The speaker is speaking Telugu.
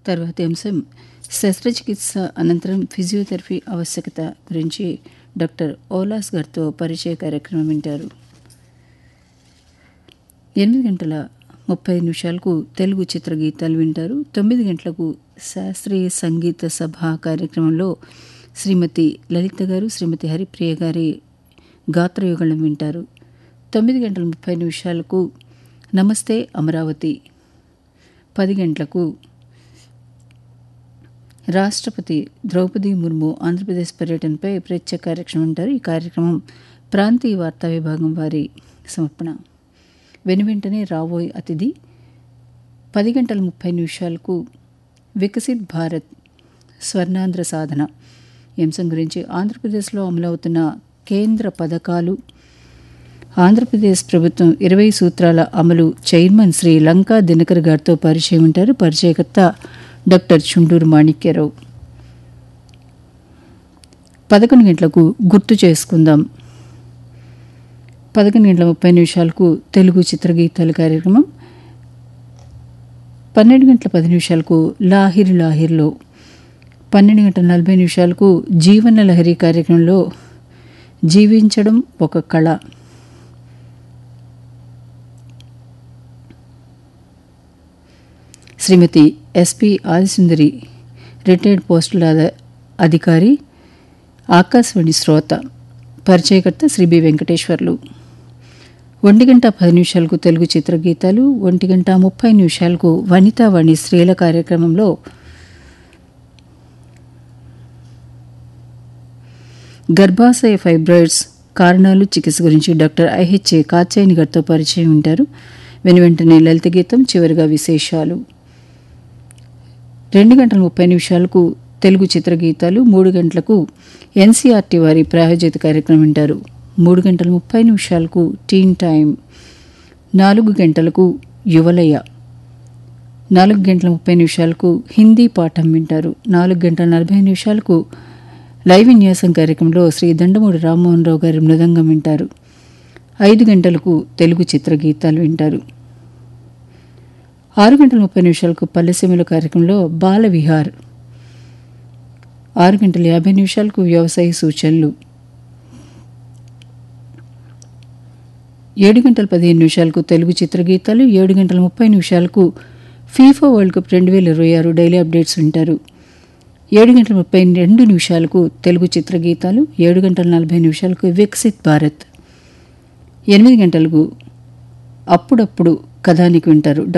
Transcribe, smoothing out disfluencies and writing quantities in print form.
తర్వాతి అంశం శస్త్రచికిత్స అనంతరం ఫిజియోథెరపీ ఆవశ్యకత గురించి డాక్టర్ ఓలాస్ గారితో పరిచయ కార్యక్రమం వింటారు. 8:30 తెలుగు చిత్రగీతాలు వింటారు. 9 గంటలకు శాస్త్రీయ సంగీత సభ కార్యక్రమంలో శ్రీమతి లలిత గారు, శ్రీమతి హరిప్రియ గారి గాత్రయుగళం వింటారు. 9:30 నమస్తే అమరావతి. 10 గంటలకు రాష్ట్రపతి ద్రౌపది ముర్ము ఆంధ్రప్రదేశ్ పర్యటనపై ప్రత్యేక కార్యక్రమం ఉంటారు. ఈ కార్యక్రమం ప్రాంతీయ వార్తా విభాగం వారి సమర్పణ. వెనువెంటనే రాబోయే అతిథి. 10:30 వికసిత్ భారత్ స్వర్ణాంధ్ర సాధన ఈ అంశం గురించి ఆంధ్రప్రదేశ్లో అమలవుతున్న కేంద్ర పథకాలు, ఆంధ్రప్రదేశ్ ప్రభుత్వం 20 సూత్రాల అమలు చైర్మన్ శ్రీ లంకా దినకర్ గారితో పరిచయం ఉంటారు. పరిచయకర్త డాక్టర్ చుండూరు మాణిక్యరావు. 11 గంటలకు గుర్తు చేసుకుందాం. 11:30 తెలుగు చిత్రగీతాల కార్యక్రమం. 12:10 లాహిర్ లాహిర్లో, 12:40 జీవన లహరి కార్యక్రమంలో జీవించడం ఒక కళ, శ్రీమతి ఎస్పి ఆదిసుందరి రిటైర్డ్ పోస్టల్ అధికారి, ఆకాశవాణి శ్రోత, పరిచయకర్త శ్రీ బి వెంకటేశ్వర్లు. 1:10 తెలుగు చిత్రగీతాలు. 1:30 వనితావాణి స్త్రీల కార్యక్రమంలో గర్భాశయ ఫైబ్రాయిడ్స్ కారణాలు, చికిత్స గురించి డాక్టర్ ఐహెచ్ కాచాయిని గారితో పరిచయం ఉంటారు. వెనువెంటనే లలిత గీతం, చివరిగా విశేషాలు. 2:30 తెలుగు చిత్రగీతాలు. 3 గంటలకు ఎన్సీఆర్టీ వారి ప్రాయోజిత కార్యక్రమం వింటారు. 3:30 టీన్ టైం. 4 గంటలకు యువలయ. 4:30 హిందీ పాఠం వింటారు. 4:40 లైవ్ విన్యాసం కార్యక్రమంలో శ్రీ దండమూడి రామ్మోహన్ రావు గారి మృదంగం వింటారు. 5 గంటలకు తెలుగు చిత్రగీతాలు వింటారు. 6:30 పల్లెసీమల కార్యక్రమంలో బాల విహార్. 6:50 వ్యవసాయ సూచనలు. 7:15 తెలుగు చిత్రగీతాలు. 7:30 FIFA world cup 2026 daily updates వింటారు. 7:32 తెలుగు చిత్రగీతాలు. 7:40 వికసిత్ భారత్. 8 గంటలకు అప్పుడప్పుడు కథానికి వింటారు.